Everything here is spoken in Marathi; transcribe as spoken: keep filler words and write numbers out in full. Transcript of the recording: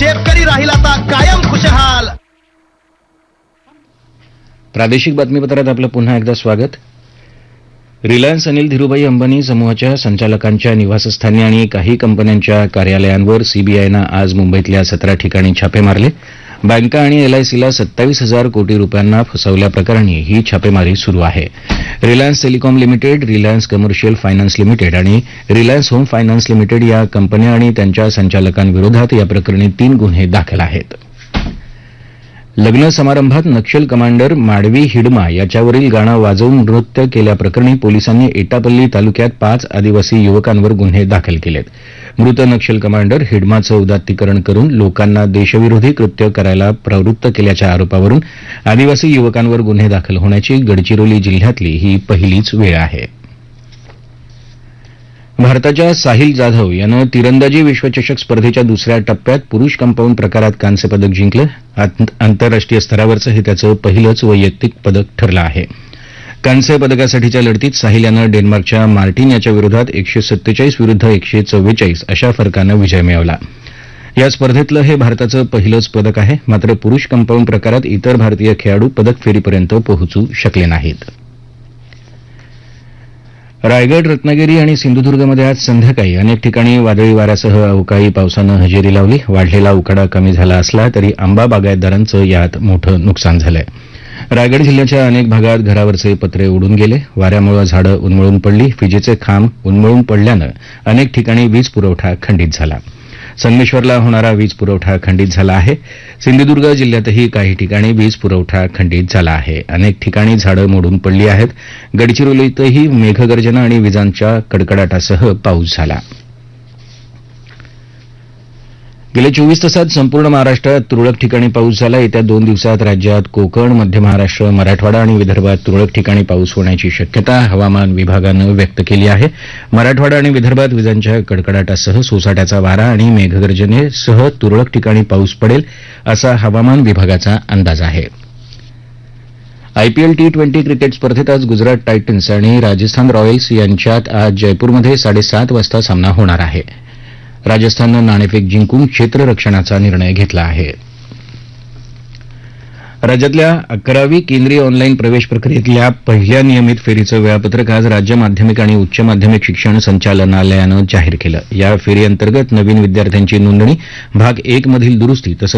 शेतकरी राहील आता कायम खुशहाल. प्रादेशिक बातमीपत्रात आपलं पुन्हा एकदा स्वागत. रिलायन्स अनिल धीरुभाई अंबानी समूहाच्या संचालकांच्या निवासस्थानी आणि काही कंपन्यांच्या कार्यालयांवर सीबीआयनं आज मुंबईतल्या सतरा ठिकाणी छापे मारले. बँका आणि एलआयसीला सत्तावीस हजार कोटी रुपयांना फसवल्याप्रकरणी ही छापेमारी सुरू आहे. Reliance telecom limited, Reliance commercial finance limited आणि रिलायन्स होम फायनान्स लिमिटेड या कंपन्या आणि त्यांच्या संचालकांविरोधात या प्रकरणी तीन गुन्हे दाखल आहेत. लग्न समारंभात नक्षल कमांडर माडवी हिडमा याच्यावरील गाणं वाजवून नृत्य केल्याप्रकरणी पोलिसांनी एटापल्ली तालुक्यात पाच आदिवासी युवकांवर गुन्हे दाखल केलेत. मृत नक्षल कमांडर हिडमाचं उदात्तीकरण करून लोकांना देशविरोधी कृत्य करायला प्रवृत्त केल्याच्या आरोपावरून आदिवासी युवकांवर गुन्हे दाखल होण्याची गडचिरोली जिल्ह्यातली ही पहिलीच वेळ आहे. भारताच्या साहिल जाधव यानं तिरंदाजी विश्वचषक स्पर्धेच्या दुसऱ्या टप्प्यात पुरुष कंपाऊंड प्रकारात कांस्य पदक जिंकलं. आंतरराष्ट्रीय स्तरावरचं हे त्याचं पहिलंच वैयक्तिक पदक ठरलं आहे. कांस्य पदकासाठीच्या लढतीत साहिल यानं डेन्मार्कच्या मार्टिन याच्या विरोधात एकशे सत्तेचाळीस विरुद्ध एकशे चव्वेचाळीस अशा फरकानं विजय मिळवला. या स्पर्धेतलं हे भारताचं पहिलंच पदक आहे. मात्र पुरुष कंपाऊंड प्रकारात इतर भारतीय खेळाडू पदक फेरीपर्यंत पोहोचू शकले नाहीत. रायगड, रत्नागिरी आणि सिंधुदुर्गमध्ये आज संध्याकाळी अनेक ठिकाणी वादळी वाऱ्यासह अवकाळी पावसानं हजेरी लावली. वाढलेला उकाडा कमी झाला असला तरी आंबा बागायतदारांचं यात मोठं नुकसान झालंय. रायगड जिल्ह्याच्या अनेक भागात घरावरचे पत्रे उडून गेले. वाऱ्यामुळे झाडं उन्मळून पडली. विजेचे खांब उन्मळून पडल्यानं अनेक ठिकाणी वीज पुरवठा खंडित झाला. संगमेश्वरला होणारा वीज पुरवठा खंडित झाला आहे. सिंधुदुर्ग जिल्ह्यातही काही ठिकाणी वीज पुरवठा खंडित झाला आहे. अनेक ठिकाणी झाडं मोडून पडली आहेत. गडचिरोलीतही मेघगर्जना आणि विजांच्या कडकडाटासह पाऊस झाला. गेल्या चोवीस तासात संपूर्ण महाराष्ट्रात तुरळक ठिकाणी पाऊस झाला. येत्या दोन दिवसात राज्यात कोकण, मध्य महाराष्ट्र, मराठवाडा आणि विदर्भात तुरळक ठिकाणी पाऊस होण्याची शक्यता हवामान विभागानं व्यक्त केली आहे. मराठवाडा आणि विदर्भात विजांच्या कडकडाटासह सोसाट्याचा वारा आणि मेघगर्जनेसह तुरळक ठिकाणी पाऊस पडेल असा हवामान विभागाचा अंदाज आहे. आयपीएल टी ट्वेंटी क्रिकेट स्पर्धेत आज गुजरात टायटन्स आणि राजस्थान रॉयल्स यांच्यात आज जयपूरमध्ये साडेसात वाजता सामना होणार आहे. राजस्थाननं नाणेफेक जिंकून क्षेत्ररक्षणाचा निर्णय घेतला आहे. राज्यातल्या अकरावी केंद्रीय ऑनलाईन प्रवेश प्रक्रियेतल्या पहिल्या नियमित फेरीचं वेळापत्रक आज राज्य माध्यमिक आणि उच्च माध्यमिक शिक्षण संचालनालयानं जाहीर केलं. या फेरीअंतर्गत नवीन विद्यार्थ्यांची नोंदणी, भाग एक मधील दुरुस्ती तसंच